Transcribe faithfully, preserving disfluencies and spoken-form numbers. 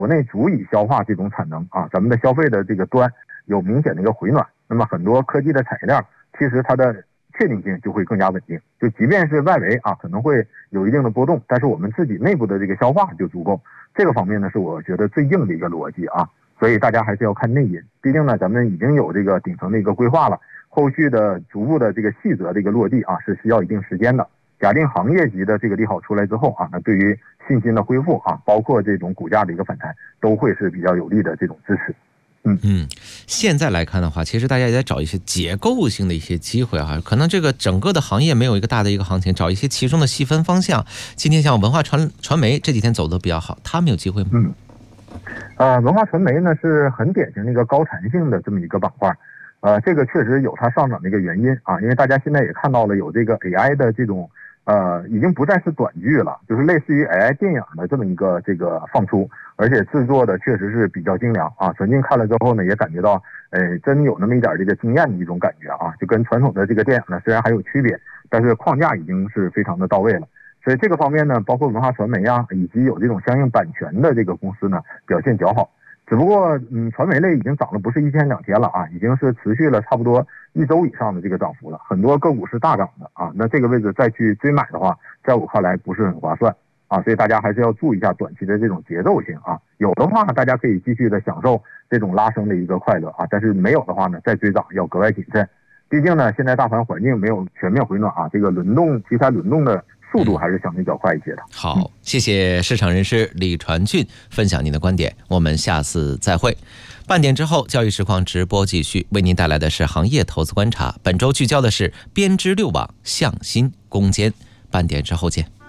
国内足以消化这种产能啊，咱们的消费的这个端有明显的一个回暖，那么很多科技的产业链其实它的确定性就会更加稳定，就即便是外围啊可能会有一定的波动，但是我们自己内部的这个消化就足够。这个方面呢是我觉得最硬的一个逻辑啊，所以大家还是要看内因，毕竟呢咱们已经有这个顶层的一个规划了，后续的逐步的这个细则的一个落地啊是需要一定时间的。假定行业级的这个利好出来之后啊，那对于信心的恢复啊，包括这种股价的一个反弹，都会是比较有利的这种支持。 嗯嗯，现在来看的话，其实大家也在找一些结构性的一些机会啊，可能这个整个的行业没有一个大的一个行情，找一些其中的细分方向。今天像文化传传媒这几天走得比较好，他们有机会吗？ 嗯，呃，文化传媒呢是很典型的一个高弹性的这么一个板块，呃，这个确实有它上涨的一个原因啊，因为大家现在也看到了有这个 A I 的这种。呃，已经不再是短剧了，就是类似于 A I 电影的这么一个这个放出，而且制作的确实是比较精良啊。曾经看了之后呢，也感觉到，呃，真有那么一点这个惊艳的一种感觉啊，就跟传统的这个电影呢虽然还有区别，但是框架已经是非常的到位了。所以这个方面呢，包括文化传媒啊，以及有这种相应版权的这个公司呢，表现较好。只不过，嗯，传媒类已经涨了不是一天两天了啊，已经是持续了差不多一周以上的这个涨幅了，很多个股是大涨的啊。那这个位置再去追买的话，在我看来不是很划算啊，所以大家还是要注意一下短期的这种节奏性啊。有的话，大家可以继续的享受这种拉升的一个快乐啊，但是没有的话呢，再追涨要格外谨慎。毕竟呢，现在大盘环境没有全面回暖啊，这个轮动题材轮动的速度还是相对较快一些的。 好，谢谢市场人士李传俊分享您的观点，我们下次再会。半点之后，交易实况直播继续，为您带来的是行业投资观察。本周聚焦的是编织六网向新攻坚。半点之后见。